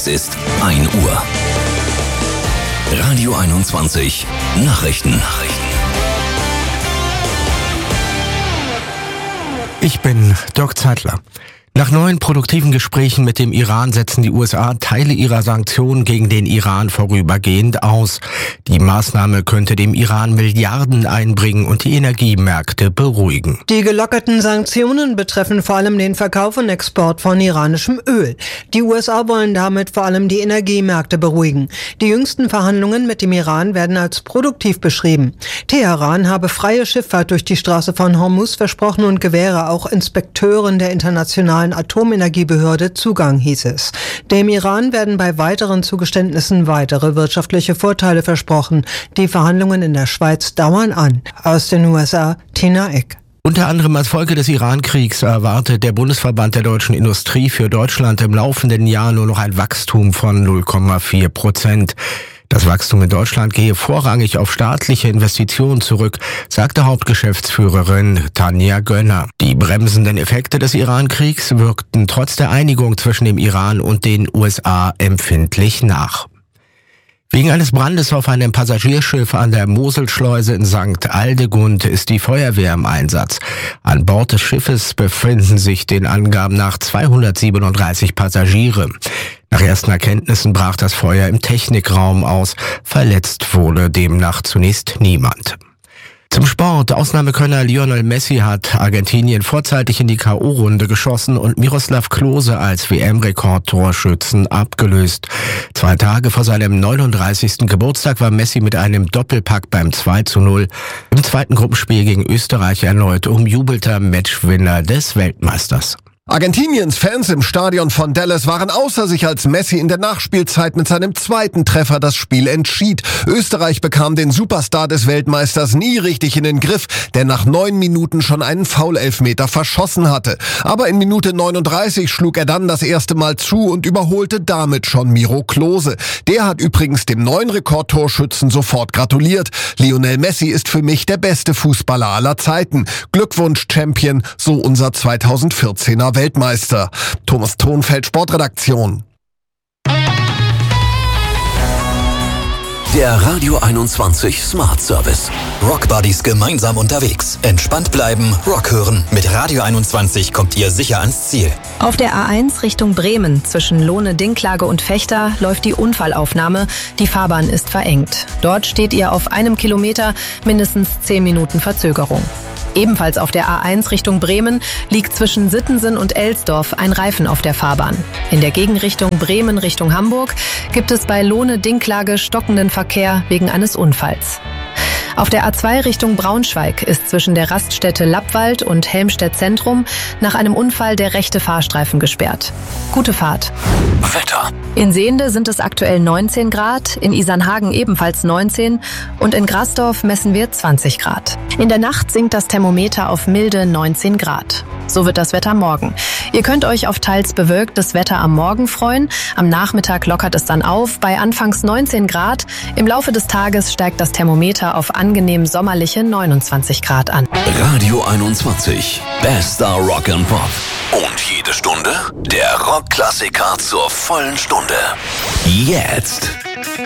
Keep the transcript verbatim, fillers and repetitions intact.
Es ist ein Uhr. Radio einundzwanzig Nachrichten. Nachrichten. Ich bin Dirk Zeitler. Nach neuen produktiven Gesprächen mit dem Iran setzen die U S A Teile ihrer Sanktionen gegen den Iran vorübergehend aus. Die Maßnahme könnte dem Iran Milliarden einbringen und die Energiemärkte beruhigen. Die gelockerten Sanktionen betreffen vor allem den Verkauf und Export von iranischem Öl. Die U S A wollen damit vor allem die Energiemärkte beruhigen. Die jüngsten Verhandlungen mit dem Iran werden als produktiv beschrieben. Teheran habe freie Schifffahrt durch die Straße von Hormuz versprochen und gewähre auch Inspekteuren der internationalen Atomenergiebehörde Zugang, hieß es. Dem Iran werden bei weiteren Zugeständnissen weitere wirtschaftliche Vorteile versprochen. Die Verhandlungen in der Schweiz dauern an. Aus den U S A, Tina Eck. Unter anderem als Folge des Iran-Kriegs erwartet der Bundesverband der deutschen Industrie für Deutschland im laufenden Jahr nur noch ein Wachstum von null Komma vier Prozent. Das Wachstum in Deutschland gehe vorrangig auf staatliche Investitionen zurück, sagte Hauptgeschäftsführerin Tanja Gönner. Die bremsenden Effekte des Iran-Kriegs wirkten trotz der Einigung zwischen dem Iran und den U S A empfindlich nach. Wegen eines Brandes auf einem Passagierschiff an der Moselschleuse in Sankt Aldegund ist die Feuerwehr im Einsatz. An Bord des Schiffes befinden sich den Angaben nach zweihundertsiebenunddreißig Passagiere. Nach ersten Erkenntnissen brach das Feuer im Technikraum aus. Verletzt wurde demnach zunächst niemand. Zum Sport. Ausnahmekönner Lionel Messi hat Argentinien vorzeitig in die K O-Runde geschossen und Miroslav Klose als W M-Rekordtorschützen abgelöst. Zwei Tage vor seinem neununddreißigsten Geburtstag war Messi mit einem Doppelpack beim zwei zu null im zweiten Gruppenspiel gegen Österreich erneut umjubelter Matchwinner des Weltmeisters. Argentiniens Fans im Stadion von Dallas waren außer sich, als Messi in der Nachspielzeit mit seinem zweiten Treffer das Spiel entschied. Österreich bekam den Superstar des Weltmeisters nie richtig in den Griff, der nach neun Minuten schon einen Foul-Elfmeter verschossen hatte. Aber in Minute neununddreißig schlug er dann das erste Mal zu und überholte damit schon Miro Klose. Der hat übrigens dem neuen Rekordtorschützen sofort gratuliert. Lionel Messi ist für mich der beste Fußballer aller Zeiten. Glückwunsch, Champion, so unser zweitausendvierzehner Weltmeister. Thomas Thonfeld, Sportredaktion. Der Radio einundzwanzig Smart Service. Rock Buddies gemeinsam unterwegs. Entspannt bleiben, Rock hören. Mit Radio einundzwanzig kommt ihr sicher ans Ziel. Auf der A eins Richtung Bremen zwischen Lohne-Dinklage und Vechta läuft die Unfallaufnahme. Die Fahrbahn ist verengt. Dort steht ihr auf einem Kilometer, mindestens zehn Minuten Verzögerung. Ebenfalls auf der A eins Richtung Bremen liegt zwischen Sittensen und Elsdorf ein Reifen auf der Fahrbahn. In der Gegenrichtung Bremen Richtung Hamburg gibt es bei Lohne-Dinklage stockenden Verkehr wegen eines Unfalls. Auf der A zwei Richtung Braunschweig ist zwischen der Raststätte Lappwald und Helmstedt Zentrum nach einem Unfall der rechte Fahrstreifen gesperrt. Gute Fahrt. Wetter. In Sehnde sind es aktuell neunzehn Grad, in Isernhagen ebenfalls neunzehn und in Grasdorf messen wir zwanzig Grad. In der Nacht sinkt das Thermometer auf milde neunzehn Grad. So wird das Wetter morgen. Ihr könnt euch auf teils bewölktes Wetter am Morgen freuen. Am Nachmittag lockert es dann auf bei anfangs neunzehn Grad. Im Laufe des Tages steigt das Thermometer auf angenehm sommerliche neunundzwanzig Grad an. Radio einundzwanzig. Bester Rock and Pop. Und jede Stunde der Rockklassiker zur vollen Stunde. Jetzt.